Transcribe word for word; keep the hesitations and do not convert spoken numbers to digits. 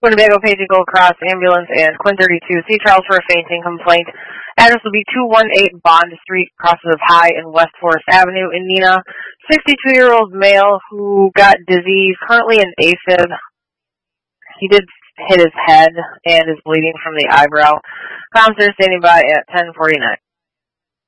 Winnebago Page Eagle Cross Ambulance and Quinn thirty-two. See Charles for a fainting complaint. Address will be two one eight Bond Street, crosses of High and West Forest Avenue in Neenah. sixty-two-year-old male who got dizzy, currently in AFib. He did hit his head and is bleeding from the eyebrow. Counselor standing by at ten forty-nine.